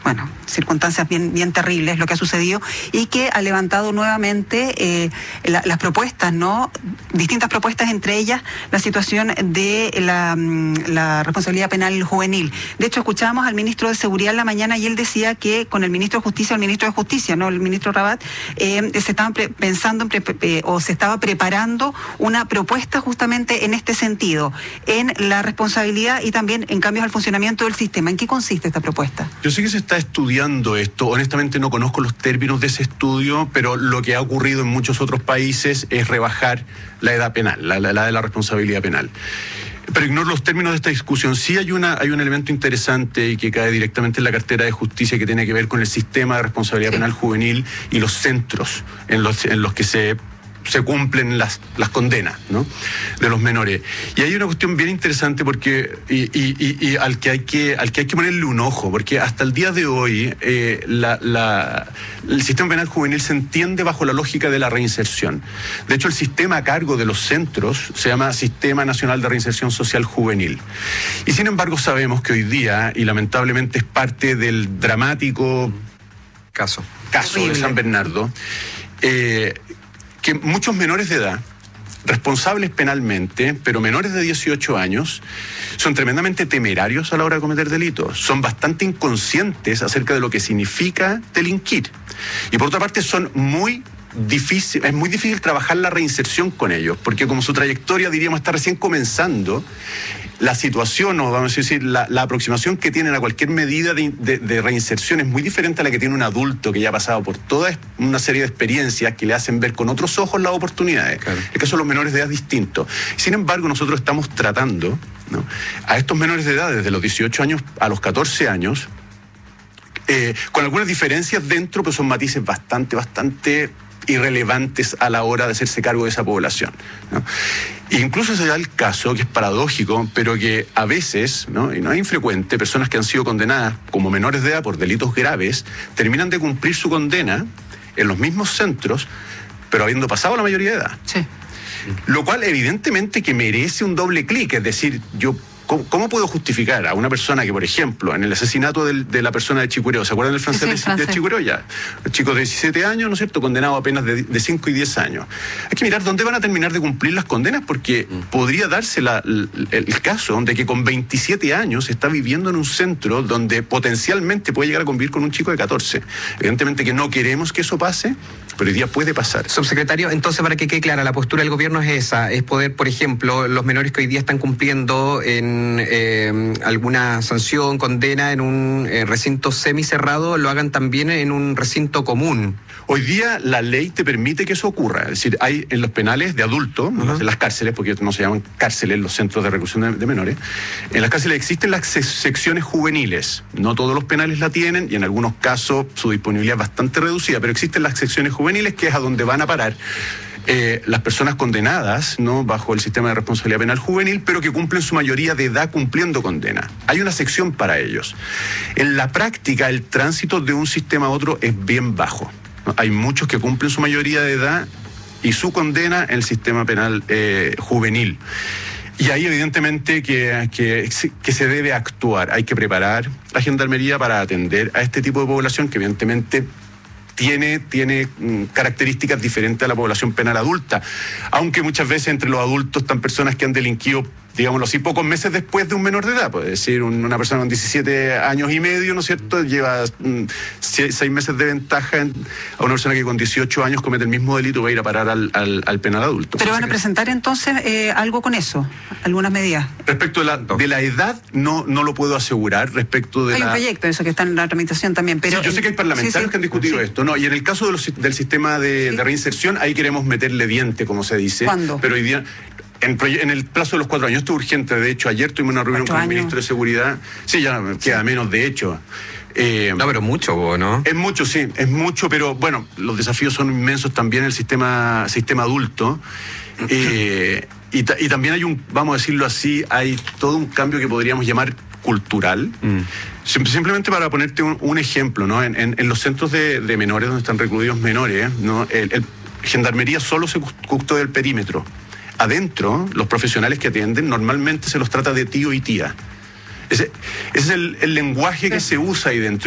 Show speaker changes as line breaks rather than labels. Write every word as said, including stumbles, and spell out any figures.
bueno, circunstancias bien, bien terribles lo que ha sucedido, y que ha levantado nuevamente eh, la, las propuestas, ¿no? Distintas propuestas, entre ellas la situación de la, la responsabilidad penal juvenil. De hecho, escuchábamos al ministro de Seguridad en la mañana y él decía que con el ministro de Justicia, el ministro de Justicia, ¿no? El ministro Rabat, eh, se estaban pre pensando en pre eh, o se estaba preparando una propuesta justamente en este sentido, en la responsabilidad y también en cambios al funcionamiento del sistema. ¿En qué consiste esta propuesta?
Yo sé que se está estudiando esto, honestamente no conozco los términos de ese estudio, pero lo que ha ocurrido en muchos otros países es rebajar la edad penal, la, la, la de la responsabilidad penal. Pero ignoro los términos de esta discusión. Sí hay, una, hay un elemento interesante y que cae directamente en la cartera de justicia que tiene que ver con el sistema de responsabilidad sí. penal juvenil y los centros en los, en los que se... se cumplen las, las condenas, ¿no? de los menores. Y hay una cuestión bien interesante porque y, y, y, y al que hay que al que hay que ponerle un ojo, porque hasta el día de hoy eh, la, la, el sistema penal juvenil se entiende bajo la lógica de la reinserción. De hecho, el sistema a cargo de los centros se llama Sistema Nacional de Reinserción Social Juvenil. Y sin embargo sabemos que hoy día, y lamentablemente es parte del dramático
caso,
caso de San Bernardo, eh, que muchos menores de edad, responsables penalmente, pero menores de dieciocho años, son tremendamente temerarios a la hora de cometer delitos. Son bastante inconscientes acerca de lo que significa delinquir. Y por otra parte son muy difícil, es muy difícil trabajar la reinserción con ellos, porque como su trayectoria, diríamos, está recién comenzando, la situación, o vamos a decir, la, la aproximación que tienen a cualquier medida de, de, de reinserción es muy diferente a la que tiene un adulto que ya ha pasado por toda una serie de experiencias que le hacen ver con otros ojos las oportunidades. Claro. El caso de los menores de edad es distinto. Sin embargo, nosotros estamos tratando, ¿no?, a estos menores de edad, desde los dieciocho años a los catorce años, eh, con algunas diferencias dentro, pero son matices bastante, bastante irrelevantes a la hora de hacerse cargo de esa población, ¿no? E incluso se da el caso, que es paradójico, pero que a veces, ¿no?, y no es infrecuente, personas que han sido condenadas como menores de edad por delitos graves, terminan de cumplir su condena en los mismos centros, pero habiendo pasado la mayoría de edad.
Sí.
Lo cual evidentemente que merece un doble clic, es decir, yo... ¿Cómo, ¿Cómo puedo justificar a una persona que, por ejemplo, en el asesinato del, de la persona de Chicureo, ¿se acuerdan del francés, sí, sí, francés. de Chicureo ya? El chico de diecisiete años, ¿no es cierto?, condenado a penas de, de cinco y diez años. Hay que mirar dónde van a terminar de cumplir las condenas, porque mm. podría darse la, el, el caso de que con veintisiete años está viviendo en un centro donde potencialmente puede llegar a convivir con un chico de catorce. Evidentemente que no queremos que eso pase, pero hoy día puede pasar.
Subsecretario, entonces, para que quede clara, la postura del gobierno es esa, es poder, por ejemplo, los menores que hoy día están cumpliendo en eh, alguna sanción, condena en un eh, recinto semicerrado, lo hagan también en un recinto común.
Hoy día la ley te permite que eso ocurra, es decir, hay en los penales de adultos, uh-huh. en las cárceles, porque no se llaman cárceles los centros de reclusión de, de menores, en las cárceles existen las secciones juveniles, no todos los penales la tienen y en algunos casos su disponibilidad es bastante reducida, pero existen las secciones juveniles, que es a donde van a parar Eh, las personas condenadas, ¿no?, bajo el sistema de responsabilidad penal juvenil, pero que cumplen su mayoría de edad cumpliendo condena. Hay una sección para ellos. En la práctica, el tránsito de un sistema a otro es bien bajo, ¿no? Hay muchos que cumplen su mayoría de edad y su condena en el sistema penal eh, juvenil. Y ahí evidentemente que, que, que se debe actuar. Hay que preparar la gendarmería para atender a este tipo de población que evidentemente tiene, tiene mm, características diferentes a la población penal adulta, aunque muchas veces entre los adultos están personas que han delinquido, digámoslo así, pocos meses después de un menor de edad. Puede decir, un, una persona con diecisiete años y medio, ¿no es cierto?, lleva mm, seis, seis meses de ventaja en, a una persona que con dieciocho años comete el mismo delito, va a ir a parar al, al, al penal adulto.
¿Pero van a presentar entonces eh, algo con eso? ¿Algunas medidas?
Respecto de la, de la edad, no, no lo puedo asegurar. Respecto de
hay
la...
un proyecto, eso que está en la tramitación también, pero...
Sí, yo sé que hay parlamentarios sí, sí. que han discutido sí. esto, ¿no? Y en el caso de los, del sistema de, sí. de reinserción, ahí queremos meterle diente, como se dice.
¿Cuándo?
Pero hoy día... En, en el plazo de los cuatro años, esto es urgente. De hecho, ayer tuvimos una reunión con el ministro de Seguridad. Sí, ya queda menos, de hecho.
Eh, no, pero mucho, ¿no?
Es mucho, sí, es mucho, pero bueno, los desafíos son inmensos también en el sistema, sistema adulto. Eh, y, ta, y también hay un, vamos a decirlo así, hay todo un cambio que podríamos llamar cultural. Mm. Simplemente para ponerte un, un ejemplo, ¿no? En, en, en los centros de, de menores, donde están recluidos menores, ¿no?, el, el Gendarmería solo se custodia el perímetro. Adentro, los profesionales que atienden normalmente se los trata de tío y tía. Ese, ese es el, el lenguaje que se usa ahí dentro.